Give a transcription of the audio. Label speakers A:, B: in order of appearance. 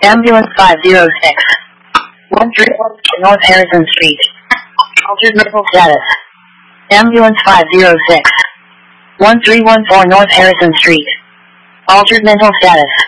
A: Ambulance 506. 131 North Harrison Street. Altered mental status. Ambulance 506. 1314 North Harrison Street. Altered mental status.